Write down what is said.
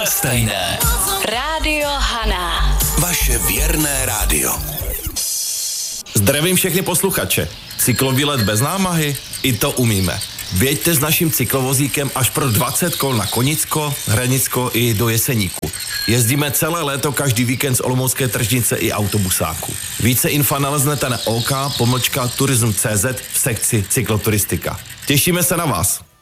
Lhostejné. Rádio Hana. Vaše věrné rádio. Zdravím všechny posluchače. Cyklovýlet bez námahy? I to umíme. Věďte s naším cyklovozíkem až pro 20 kol na Konicko, Hranicko i do Jeseníku. Jezdíme celé léto každý víkend z Olomoucké tržnice i autobusáku. Více info naleznete na ok.tourism.cz v sekci cykloturistika. Těšíme se na vás.